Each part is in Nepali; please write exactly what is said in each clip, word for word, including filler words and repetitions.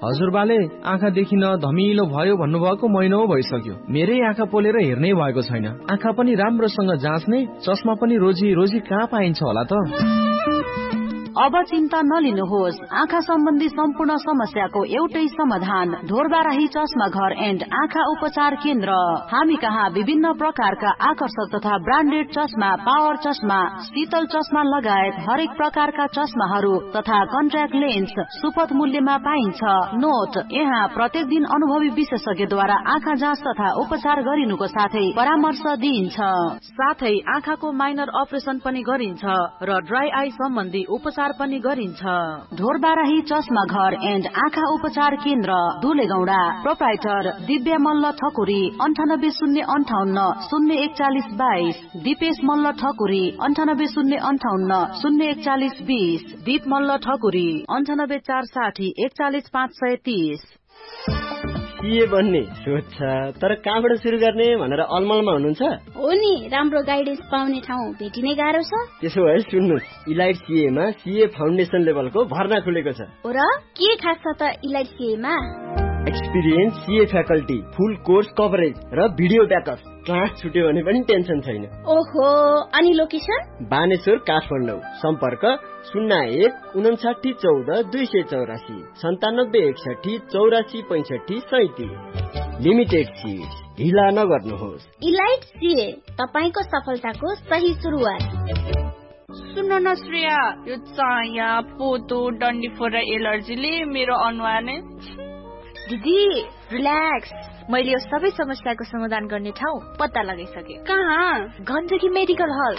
हजुरबाले आँखा देखिन धमिलो भयो भन्नुभएको महिना भइसक्यो। मेरै आँखा पोलेर हेर्नै भएको छैन। आँखा पनि राम्रोसँग जाँच्ने चस्मा पनि रोजी रोजी कहाँ पाइन्छ होला त? अब चिन्ता नलिनुहोस्। आँखा सम्बन्धी सम्पूर्ण समस्याको एउटै समाधान ढोरबाराही चस्मा घर एन्ड आँखा उपचार केन्द्र। हामी कहाँ विभिन्न प्रकारका आकर्षक तथा ब्रान्डेड चस्मा, पावर चस्मा, शीतल चस्मा लगायत हरेक प्रकारका चस्माहरू तथा कन्ट्याक्ट लेन्स सुपथ मूल्यमा पाइन्छ। नोट, यहाँ प्रत्येक दिन अनुभवी विशेषज्ञद्वारा आँखा जाँच तथा उपचार गरिनुको साथै परामर्श दिइन्छ। साथै आँखाको माइनर अपरेसन पनि गरिन्छ र ड्राई आई सम्बन्धी उपचार पनि गरिन्छ। ढोरबाराही चस्मा घर एन्ड आँखा उपचार केन्द्र, दुलेगौडा। प्रोप्राइटर दिव्य मल्ल ठकुरी, अन्ठानब्बे शून्य अन्ठाउन्न शून्य एकचालिस बाइस। दिपेश मल्ल ठकुरी, अन्ठानब्बे शून्य अन्ठाउन्न शून्य एकचालिस बिस। दीप मल्ल ठकुरी, अन्ठानब्बे चार साठी एकचालिस पाँच सय तीस। के बन्ने सोच छ, तर कहाँबाट सुरु गर्ने भनेर अलमलमा हुनुहुन्छ? हो नि, राम्रो गाइडेन्स पाउने ठाउँ भेटिनै गाह्रो छ। त्यसो भए सुन्नुहोस्, इलाइट सीएमा सीए फाउन्डेसन लेभलको भर्ना खुलेको छ। र के खास छ त इलाइट सीएमा? एक्सपिरियन्स सीए फ्याकल्टी, फुल कोर्स कभरेज र भिडियो ब्याकअप। क्लास छुट्यो भने पनि टेन्सन छैन। ओहो, अनि लोकेसन? बानेश्वर, काठमाडौँ। सम्पर्क शून्य एक उन्साठी चौध दुई सय चौरासी सन्तानब्बे एकसठी चौरासी पैंसठी सैतिस। लिमिटेड सिट, ढिला नगर्नुहोस्। इलाइट सीए, तपाईको सफलताको सही सुरुवात। सुन न श्रेया, यो चाया पोतो डन्डीफोर र एलर्जीले मेरो अनुहार नै। दिदी रिल्याक्स, मैले यो सबै समस्याको समाधान गर्ने ठाउँ पत्ता लगाइसके। कहाँ? गण्डकी मेडिकल हल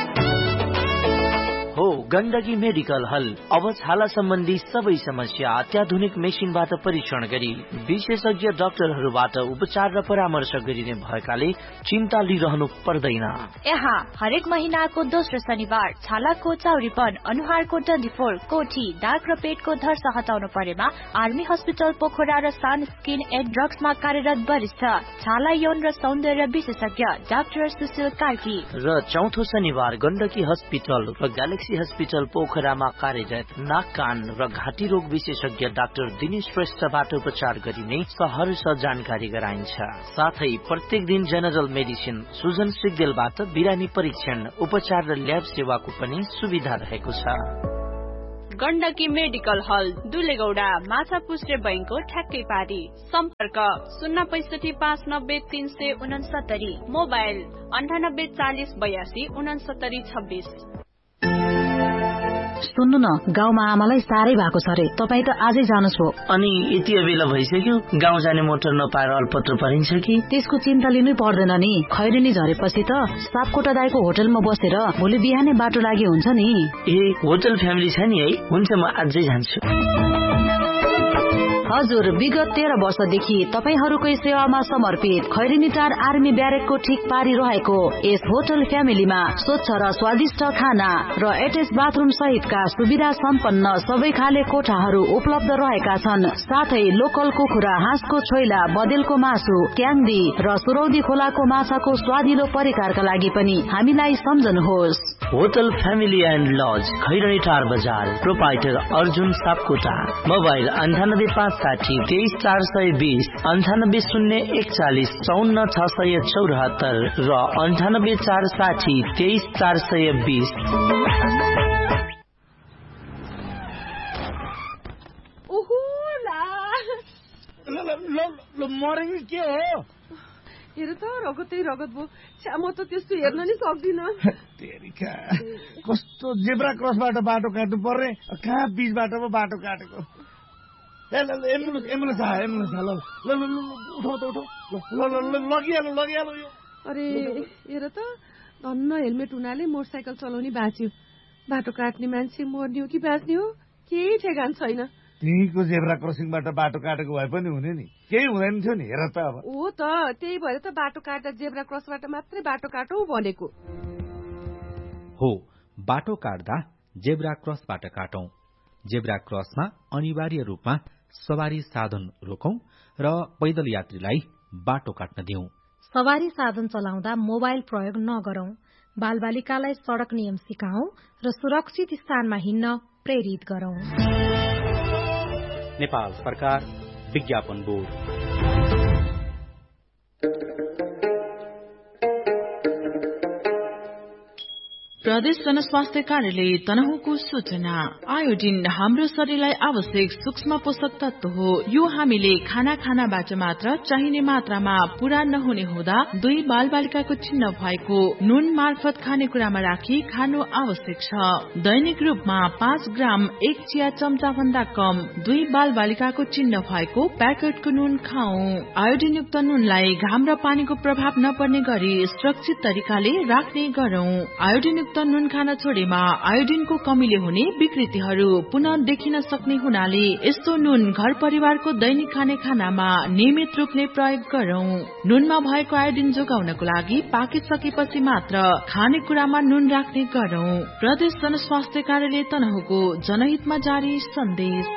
हो। गण्डकी मेडिकल हल अब छाला सम्बन्धी सबै समस्या अत्याधुनिक मेसिनबाट परीक्षण गरी विशेषज्ञ डाक्टरहरूबाट उपचार र परामर्श गरिने भएकाले चिन्ता लिइरहनु पर्दैन। यहाँ हरेक महिनाको दोस्रो शनिबार छालाको चाउरीपन, अनुहारको डन्डीफोर, कोठी, दाग र पेटको धर्स हटाउनु परेमा आर्मी हस्पिटल पोखरा र सान स्किन एन्ड ड्रग्समा कार्यरत वरिष्ठ छाला यौन र सौन्दर्य विशेषज्ञ डाक्टर सुशील कार्की र चौथो शनिबार गण्डकी हस्पिटल र ग्यालेक्सी हस्पिटल पोखरामा कार्यरत नाक, कान र घाँटी रोग विशेषज्ञ डाक्टर दिनेश श्रेष्ठबाट उपचार गरिने सहरर्ष जानकारी गराइन्छ। साथै प्रत्येक दिन जेनरल मेडिसिन सुजन सिग्देलबाट बिरामी परीक्षण, उपचार र ल्याब सेवाको पनि सुविधा रहेको छ। गण्डकी मेडिकल हल, दुलेगौडा, माछा पुष्टे बैंकको ठ्याक्कै पारी। सम्पर्क शून्य पैसठी पाँच नब्बे तीन सय उनसत्तरी। मोबाइल अन्ठानब्बे चालिस बयासी उनसत्तरी छब्बिस। सुन्नु न, गाउँमा आमालाई साह्रै भएको छ रे, तपाईँ त आजै जानुहोस् हो। अनि यति बेला भइसक्यो, गाउँ जाने मोटर नपाएर अल्पत्र परिन्छ कि? त्यसको चिन्ता लिनै पर्दैन नि। खैरेनी झरेपछि त सापकोटा दाइको होटलमा बसेर भोलि बिहानै बाटो लागि हुन्छ नि। ए, होटल फ्यामिली छ नि है? हुन्छ, म आजै जान्छु। हजुर, विगत तेह्र वर्षदेखि तपाईहरूकै सेवामा समर्पित खैरेनी टार आर्मी ब्यारेकको ठिक पारी रहेको यस होटल फ्यामिलीमा स्वच्छ र स्वादिष्ट खाना र एटेच बाथरुम सहितका सुविधा सम्पन्न सबै खाले कोठाहरू उपलब्ध रहेका छन्। साथै लोकल कुखुरा, हाँसको छोइला, बदेलको मासु, क्याङ्दी र सुरौदी खोलाको माछाको स्वादिलो परिकारका लागि पनि हामीलाई सम्झनुहोस्। Hotel family and lodge, Khaireni टार बजार। प्रोपाइटर अर्जुन सापकोटा। मोबाइल अन्ठानब्बे पाँच साठी तेइस चार सय बीस, अन्ठानब्बे शून्य एकचालिस चौन्न छ सय चौरात्तर र अन्ठानब्बे चार साठी तेइस चार सय बीस। मरेको के हो? हेर त, रगतै रगत भयो। छ्या, म त त्यस्तो हेर्न नि सक्दिन। कस्तो जेब्रा क्रसबाट बाटो काट्नु पर्ने, कहाँ बीचबाट पो बाटो काटेको। एम्बुलेन्स एम्बुलेन्स आयो, एम्बुलेन्स आयो। ल ल ल उठो त उठो, ल ल ल लगिहाल्नु लगिहाल्नु यो। अरे हेर त, धन्न हेलमेट हुनाले मोटरसाइकल चलाउने बाँच्यो। बाटो काट्ने मान्छे मर्ने हो कि बाँच्ने हो केही ठेगान छैन। त्यहीको जेब्रा क्रसिङबाट बाटो काटेको भए पनि हुने नि, केही हुँदैन थियो नि। हेर त, अब हो त, त्यही भएर त बाटो काट्दा जेब्रा क्रसबाट मात्रै बाटो काटौ भनेको हो। बाटो काट्दा जेब्रा क्रसबाट काटौं। जेब्रा क्रसमा अनिवार्य रूपमा सवारी साधन रोकौं र पैदल यात्रीलाई बाटो काट्न दिउँ। सवारी साधन चलाउँदा मोबाइल प्रयोग नगरौं। बालबालिकालाई सड़क नियम सिकाउँ र सुरक्षित स्थानमा हिँड्न प्रेरित गरौं। नेपाल सरकार, विज्ञापन बोर्ड। प्रदेश जनस्वास्थ्य कार्यालय तनहुँको सूचना। आयोडिन हाम्रो शरीरलाई आवश्यक सूक्ष्म पोषक तत्व हो। यो हामीले खाना खानाबाट मात्र चाहिने मात्रामा पूरा नहुने हुँदा दुई बालबालिकाको चिन्ह भएको नुन मार्फत खानेकुरामा राखी खानु आवश्यक छ। दैनिक रूपमा पाँच ग्राम एक चिया चम्चा भन्दा कम दुई बालबालिकाको चिन्ह भएको प्याकेटको नुन खाऊ। आयोडिन युक्त नुनलाई घाम र पानीको प्रभाव नपर्ने गरी सुरक्षित तरिकाले राख्ने गरौं। आयोडिन युक्त नुन खान छोडेमा आयोडिनको कमीले हुने विकृतिहरू पुनः देखिन सक्ने हुनाले यस्तो नुन घर परिवारको दैनिक खाने खानामा नियमित रूपले प्रयोग गरौं। नुनमा भएको आयोडिन जोगाउनको लागि पाकिसकेपछि मात्र खानेकुरामा नुन राख्ने गरौं। प्रदेश जनस्वास्थ्य कार्यालय तनहुँको जनहितमा जारी सन्देश।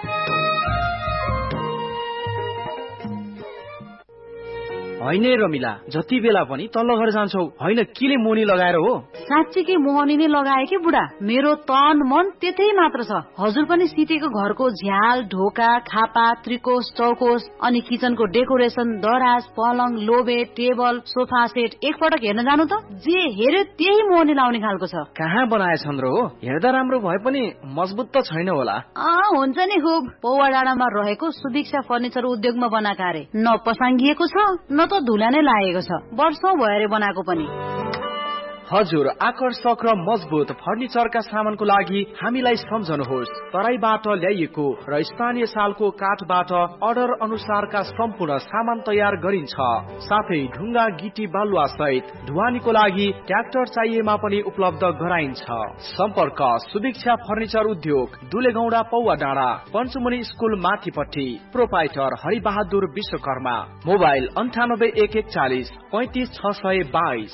होइन रमिला, जति बेला पनि तल्लो घर जान्छौ, होइन किले मोनी लगाएर हो? साँच्चीकै मोहनी नै लगाए कि बुढा, मेरो तन मन त्यतै मात्र छ। हजुर पनि सितेको घरको झ्याल, ढोका, खापा, त्रिकोस, चौकोस अनि किचनको डेकोरेसन, दराज, पलङ, लोबे, टेबल, सोफा सेट एकपटक हेर्न जानु त। जे हेर्यो त्यही मोहनी लाउने खालको छ। कहाँ बनाएछन् र हो? हेर्दा राम्रो भए पनि मजबुत त छैन होला। अँ हुन्छ नि खुब। पौवा डाँडामा रहेको सुदीक्षा फर्निचर उद्योगमा बनाएका अरे। न पसाङ्गिएको छ न त धुला नै लागेको छ। वर्षौं भएर बनाएको पनि। हजुर, आकर्षक र मजबुत फर्निचरका सामानको लागि हामीलाई सम्झनुहोस्। तराईबाट ल्याइएको र स्थानीय सालको काठबाट अर्डर अनुसारका सम्पूर्ण सामान तयार गरिन्छ। साथै ढुङ्गा, गिटी, बालुवा सहित ढुवानीको लागि ट्र्याक्टर चाहिएमा पनि उपलब्ध गराइन्छ। सम्पर्क सुदीक्षा फर्निचर उद्योग, दुलेगौडा, पौवा डाँडा, पञ्चमुनि स्कुल माथिपट्टि। प्रोपाइटर हरिबहादुर विश्वकर्मा। मोबाइल अन्ठानब्बे एक एकचालिस पैंतिस छ सय बाइस।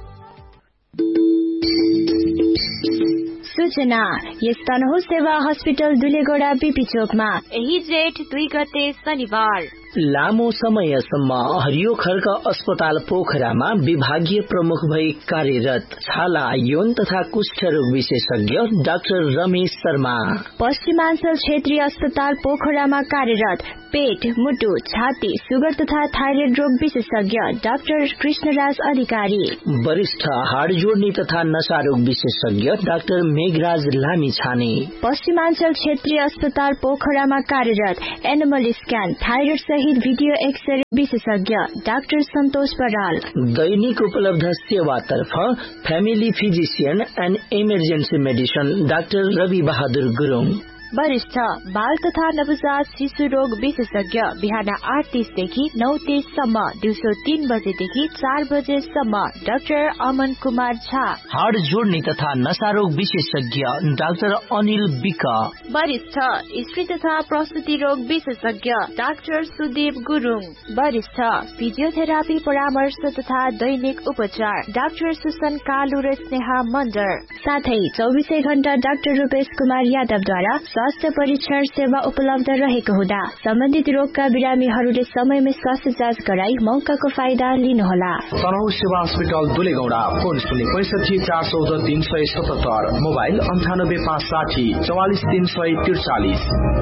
सूचना यस तनहुँ सेवा हस्पिटल दुलेगौडा बीपी चोकमा यही जेठ दुई गते शनिबार लामो समयसम्म हरियो खर्क अस्पताल पोखरामा विभागीय प्रमुख भई कार्यरत छाला, यौन तथा कुष्ठ रोग विशेषज्ञ डाक्टर रमेश शर्मा। पश्चिमाञ्चल क्षेत्रीय अस्पताल पोखरामा कार्यरत पेट, मुटु, छाती, सुगर तथा थाइरोइड रोग विशेषज्ञ डाक्टर कृष्णराज अधिकारी। वरिष्ठ हाड जोड्ने तथा नशा रोग विशेषज्ञ डाक्टर मेघराज लामिछाने। पश्चिमाञ्चल क्षेत्रीय अस्पताल पोखरामा कार्यरत एनिमल स्क्यान, थाइरोइड सहित भिडियो एक्सरे विशेषज्ञ डाक्टर सन्तोष बराल। दैनिक उपलब्ध सेवातर्फ family physician and emergency medicine doctor Rabi Bahadur Gurung. वरिष्ठ बाल तथा नवजात शिशु रोग विशेषज्ञ बिहान आठ तीसदेखि नौ तीससम्म, दिउँसो तीन बजेदेखि चार बजेसम्म डाक्टर अमन कुमार झा। हाड जोड्ने तथा नशा रोग विशेषज्ञ डाक्टर अनिल विक। वरिष्ठ स्त्री तथा प्रसुति रोग विशेषज्ञ डाक्टर सुदीप गुरुङ। वरिष्ठ फिजियोथेरापी परामर्श तथा दैनिक उपचार डाक्टर सुसन कालु र स्नेहा मण्डर। साथै चौबिसै घण्टा डाक्टर रूपेश कुमार यादवद्वारा स्वास्थ्य परीक्षण सेवा उपलब्ध रहेको हुँदा सम्बन्धित रोगका बिरामीहरूले समयमै स्वास्थ्य जाँच गराई मौकाको फाइदा लिनुहोला। तनहुँ सेवा हस्पिटल दुलेगौडा। फोन शून्य पैंसठी चार चौध तीन सय सतहत्तर। मोबाइल अन्ठानब्बे पाँच साठी चौवालिस तीन सय त्रिचालिस।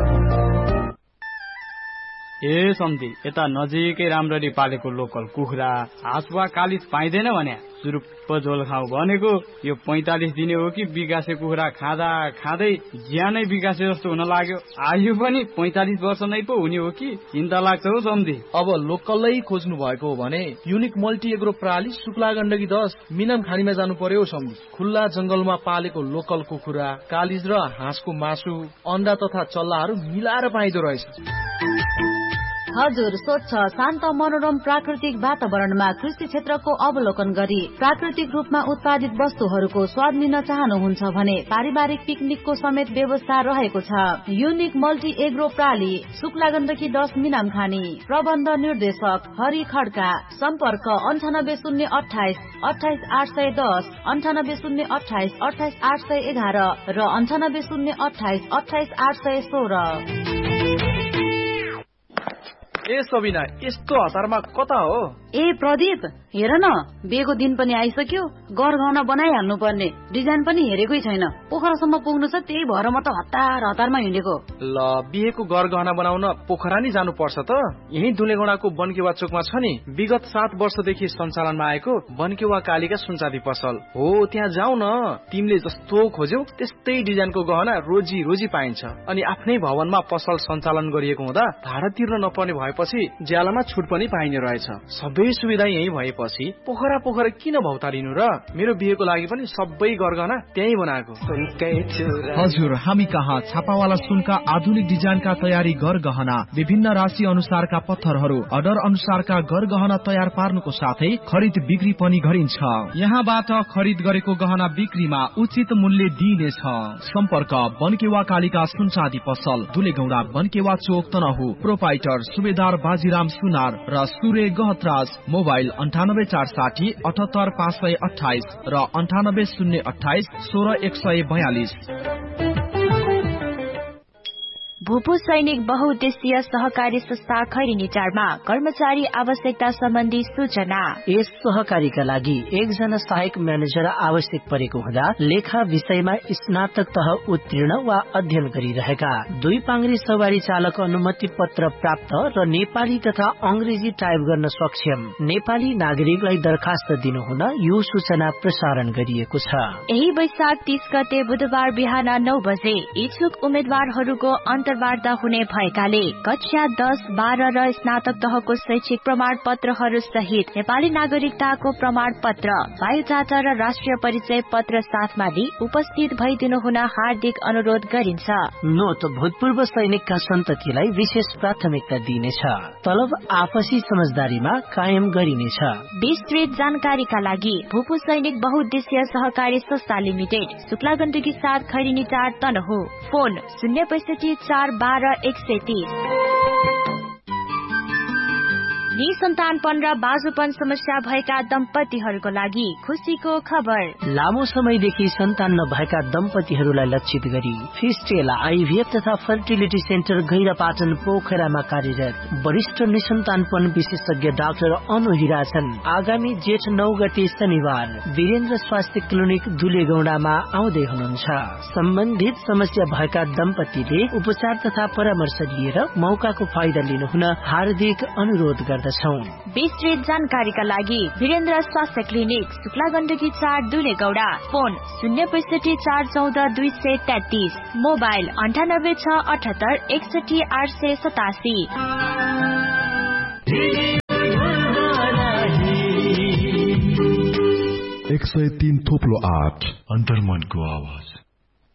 ए सम्धी, यता नजिकै राम्ररी पालेको लोकल कुखुरा, हाँसुवा, कालिज पाइँदैन भने सुरुप्प झोल खाऊ भनेको यो पैंतालिस दिने हो कि बिगासे कुखुरा खाँदा खाँदै ज्यानै बिगासे जस्तो हुन लाग्यो। आयु पनि पैंतालिस वर्ष नै पो हुने हो कि चिन्ता लाग्छ हो सम्धी। अब लोकलै खोज्नु भएको हो भने युनिक मल्टी एग्रो प्रणाली शुक्ला गण्डकी दस मिनम खानीमा जानु पर्यो सम्धी। खुल्ला जंगलमा पालेको लोकल कुखुरा, कालिज र हाँसको मासु, अन्डा तथा चल्लाहरू मिलाएर पाइदो रहेछ। हजुर, स्वच्छ शान्त मनोरम प्राकृतिक वातावरणमा कृषि क्षेत्रको अवलोकन गरी प्राकृतिक रूपमा उत्पादित वस्तुहरूको स्वाद लिन चाहनुहुन्छ भने पारिवारिक पिकनिकको समेत व्यवस्था रहेको छ। Unique multi agro प्राली, Shukla Gandaki दस मिनाम खानी। प्रबन्ध निर्देशक हरि खड्का। सम्पर्क अन्ठानब्बे शून्य अठाइस अठाइस आठ सय दस, अन्ठानब्बे शून्य अठाइस अठाइस आठ सय एघार र अन्ठानब्बे शून्य अठाइस अठाइस आठ सय सोह्र। ए सबिना, यस्तो हतारमा कता हो? ए प्रदीप, हेर न, बिहेको दिन पनि आइसक्यो, गरगहना बनाइहाल्नु पर्ने, डिजाइन पनि हेरेकै छैन, पोखरासम्म पुग्नु छ, त्यही भएर म त हतार हतारमा हिँडेको। ल, बिहेको गरगहना बनाउन पोखरा नै जानु पर्छ त? यही दुलेगौडाको बनकेवा चोकमा छ नि, विगत सात वर्षदेखि सञ्चालनमा आएको बनकेवा कालीका सुनचाँदी पसल हो, त्यहाँ जाऊ न। तिमीले जस्तो खोज्यौ त्यस्तै डिजाइनको गहना रोजी रोजी पाइन्छ। अनि आफ्नै भवनमा पसल सञ्चालन गरिएको हुँदा भाडा तिर्न नपर्ने भएपछि ज्यालामा छुट पनि पाइने रहेछ। सबै सुविधा यही भएपछि पोखरा पोखरा किन भौतारिनु र? मेरो बिहेको लागि पनि सबै गरगहना त्यही बनाएको। हजुर, हामी कहाँ छापावाला सुनका आधुनिक डिजाइनका तयारी गरगहना, विभिन्न राशि अनुसारका पत्थरहरू, अर्डर अनुसारका गरगहना तयार पार्नुको साथै खरिद बिक्री पनि गरिन्छ। यहाँबाट खरिद गरेको गहना बिक्रीमा उचित मूल्य दिइनेछ। सम्पर्क बनकेवा कालीका सुनचाँदी पसल, दुलेगौडा, बनकेवा चोक, तनहु। प्रोपाइटर सुबेदार बाजीराम सुनार र सुरे गहतराज। मोबाइल अन्ठानब्बे चार साठी अठहत्तर पाँच सय अठाइस र अन्ठानब्बे शून्य अठाइस सोह्र एक सय बयालिस। भूपू सैनिक बहुउद्देश्यीय सहकारी संस्था खैरिनीटारमा कर्मचारी आवश्यकता सम्बन्धी सूचना। यस सहकारीका लागि एकजना सहायक म्यानेजर आवश्यक परेको हुँदा लेखा विषयमा स्नातक तह उत्तीर्ण वा अध्ययन गरिरहेका, दुई पाङ्ग्री सवारी चालक अनुमति पत्र प्राप्त र नेपाली तथा अंग्रेजी टाइप गर्न सक्षम नेपाली नागरिकलाई दरखास्त दिनुहुन यो सूचना प्रसारण गरिएको छ। यही वैशाख तीस गते बुधबार बिहान नौ बजे इच्छुक उम्मेद्वारहरूको अन्तर्वार्ता हुने भएकाले कक्षा दस बाह्र र स्नातक तहको शैक्षिक प्रमाण पत्रहरू सहित नेपाली नागरिकताको प्रमाण पत्र, बायोडाटा र राष्ट्रिय परिचय पत्र साथमा लिई उपस्थित भइदिनु हुन हार्दिक अनुरोध गरिन्छ। नोट, भूतपूर्व सैनिकका सन्ततिलाई विशेष प्राथमिकता दिइनेछ। तलब आपसी समझदारीमा कायम गरिनेछ। विस्तृत जानकारीका लागि भूपू सैनिक बहुउद्देश्यीय सहकारी संस्था लिमिटेड, शुक्ला गण्डकी साथ खैरिनीटार, तनहु। फोन शून्य पैसठी चार बाह्र एक सय तीस। निसन्तानपन र बाजुपन समस्या भएका दम्पतिहरूको लागि खुसीको खबर। लामो समयदेखि सन्तान नभएका दम्पतिहरूलाई लक्षित गरी फिस्टेल आइभीएफ तथा फर्टिलिटी सेन्टर गैरापाटन पोखरामा कार्यरत वरिष्ठ निसन्तानपन विशेषज्ञ डाक्टर अनु हिराछन् आगामी जेठ नौ गते शनिबार वीरेन्द्र स्वास्थ्य क्लिनिक दुलेगौडामा आउँदै हुनुहुन्छ। सम्बन्धित समस्या भएका दम्पतिले उपचार तथा परामर्श लिएर मौकाको फाइदा लिनुहुन हार्दिक अनुरोध गर्दछौं। विस्तृत जानकारीका लागि वीरेन्द्र स्वास्थ्य क्लिनिक, शुक्ला गण्डकी चार, दुलेगौडा। फोन शून्य पैसठी चार चौध दुई सय तेत्तीस। मोबाइल अन्ठानब्बे छ अठहत्तर एकसठी आठ सय सतासी। एक सय तीन थोप्लो आठ अन्तर्मनको आवाज।